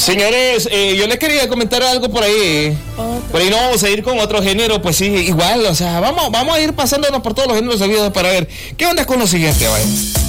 Señores, yo les quería comentar algo por ahí. Por ahí no vamos a ir con otro género, pues sí, igual, o sea, vamos a ir pasándonos por todos los géneros sabidos para ver qué onda con lo siguiente, vaya.